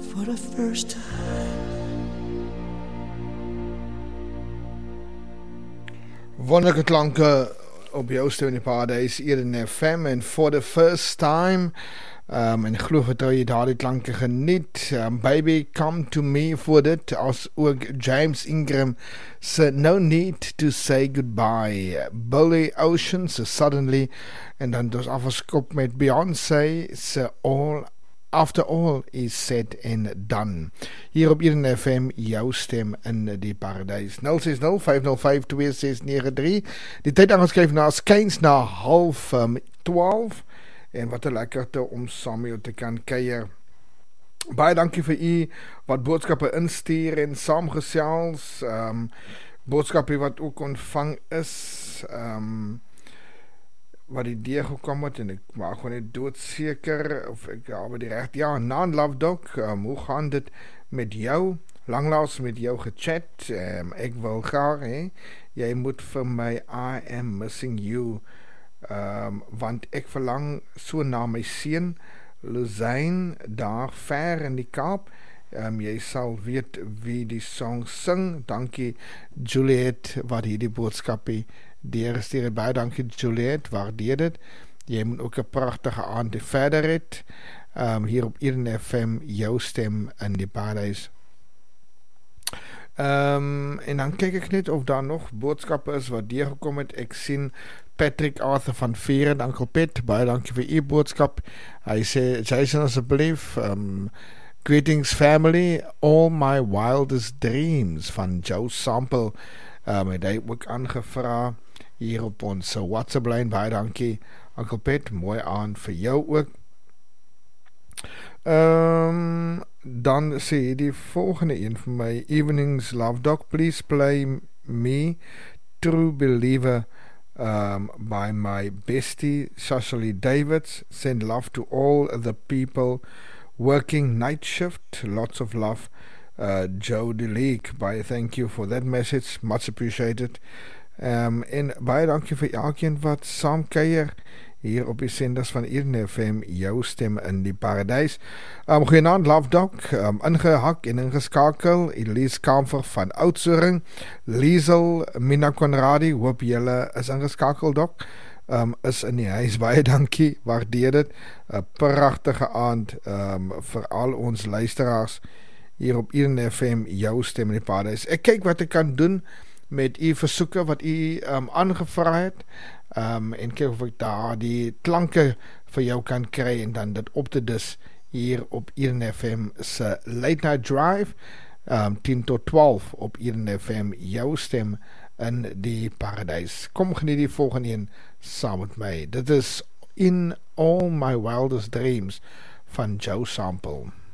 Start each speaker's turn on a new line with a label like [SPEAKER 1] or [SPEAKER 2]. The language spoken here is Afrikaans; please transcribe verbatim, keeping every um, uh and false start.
[SPEAKER 1] for the first time.
[SPEAKER 2] Wonderlijke klanken op jou stem in die Paradijs, hier in F M en for the first time. Um, en ek glo vertrouw jy daar die klanke geniet. Um, baby, come to me voor dit, as ook James Ingram se No Need to Say Goodbye. Billy Ocean se Suddenly, en dan dus afgeskop met Beyoncé se All After All is Said and Done. Hier op Eden F M, jou stem in die Paradijs. nul ses nul vyf nul vyf twee ses nege drie. Die tyd aangeskryf na skyns na half um, twaalf. En wat 'n lekkerte om saam met jou te kan kuier. Baie dankie vir u wat boodskappe instuur en saamgesels. Um, boodskappe wat ook ontvang is. Um, wat die idee gekom het en ek maak gewoon net doodseker of ek ja, die recht, ja, Naan Love Doc, um, hoe gaan dit met jou? Langlaas met jou gechat, um, ek wil graag, he, jy moet vir my I Am Missing You, um, want ek verlang so na my seun, Luzijn, daar ver in die Kaap. Um, jy sal weet wie die song sing. Dankie Juliet wat hier die boodskapie deurgestuur het. Baie dankie Juliet, waardeer dit. Jy moet ook 'n pragtige aand verder het. Um, hier op Eden F M, jou stem in die Paradijs. Um, en dan kyk ek net of daar nog boodskappe is wat deurgekom het. Ek sien Patrick Arthur van Veren, Uncle Pet, baie dankie vir u boodskap. Hy sê, Jason asseblief, um, greetings family, all my wildest dreams van Joe Sample. Um, het hy ook aangevra hier op ons WhatsApp lyn, baie dankie Uncle Pet, mooi aan vir jou ook. Um, dan sê hy die volgende een vir my, Evenings Love Doc, please play me True Believer um, by my bestie Cecily Davids. Send love to all the people working night shift, lots of love. Uh, Joe DeLeek, baie thank you for that message, much appreciated. Um, en baie dankie vir elkeen wat saamkuier hier op die senders van Eden F M, jou stem in die Paradijs. Um, Goeienaand, Love Doc, um, ingehak en ingeskakel, Elise Kamfer van Oudtshoorn, Liesel, Mina Conradi, hoop julle is ingeskakel, Doc, um, is in die huis, baie dankie, waardeer dit, 'n pragtige aand um, vir al ons luisteraars hier op Eden F M, jou stem in die Paradijs. Ek kyk wat ek kan doen met u versoeke wat u um, aangevra het, um, en kyk of ek daar die klanke vir jou kan kry en dan dit op te dis hier op Eden F M se Late Night Drive, um, tien tot twaalf op Eden F M, jou stem in die Paradijs. Kom geniet die volgende een saam met my. Dit is In All My Wildest Dreams van Joe Sample.